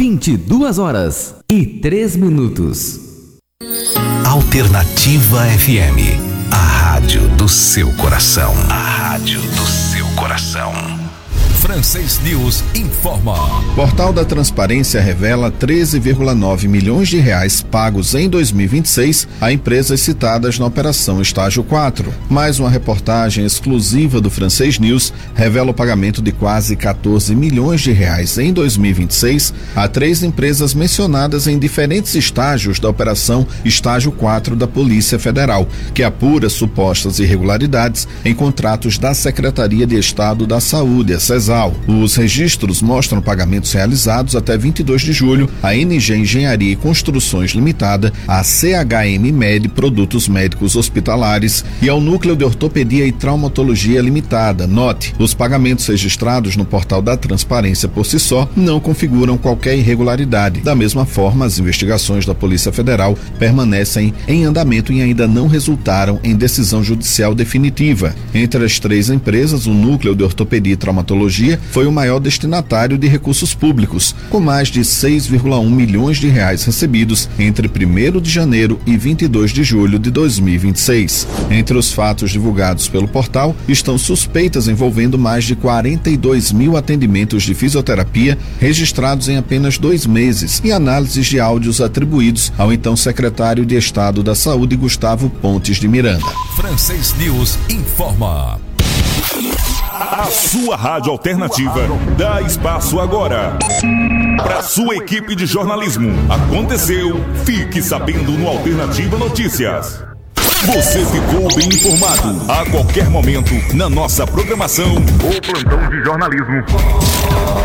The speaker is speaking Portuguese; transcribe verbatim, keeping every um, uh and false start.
vinte e duas horas e três minutos. Alternativa F M, a rádio do seu coração. A rádio do seu coração. Francês News informa. Portal da Transparência revela treze vírgula nove milhões de reais pagos em dois mil e vinte e seis a empresas citadas na Operação Estágio quatro. Mais uma reportagem exclusiva do Francês News revela o pagamento de quase quatorze milhões de reais em dois mil e vinte e seis a três empresas mencionadas em diferentes estágios da Operação Estágio quatro da Polícia Federal, que apura supostas irregularidades em contratos da Secretaria de Estado da Saúde, a CESAL. Os registros mostram pagamentos realizados até vinte e dois de julho à N G Engenharia e Construções Limitada, à C H M Med Produtos Médicos Hospitalares e ao Núcleo de Ortopedia e Traumatologia Limitada, N O T. Os pagamentos registrados no Portal da Transparência por si só não configuram qualquer irregularidade. Da mesma forma, as investigações da Polícia Federal permanecem em andamento e ainda não resultaram em decisão judicial definitiva. Entre as três empresas, o Núcleo de Ortopedia e Traumatologia foi o maior destinatário de recursos públicos, com mais de seis vírgula um milhões de reais recebidos entre primeiro de janeiro e vinte e dois de julho de dois mil e vinte e seis. Entre os fatos divulgados pelo portal estão suspeitas envolvendo mais de quarenta e dois mil atendimentos de fisioterapia registrados em apenas dois meses e análises de áudios atribuídos ao então secretário de Estado da Saúde, Gustavo Pontes de Miranda. Francês News informa. A sua rádio alternativa dá espaço agora para sua equipe de jornalismo. Aconteceu, fique sabendo no Alternativa Notícias. Você ficou bem informado a qualquer momento na nossa programação. O plantão de jornalismo.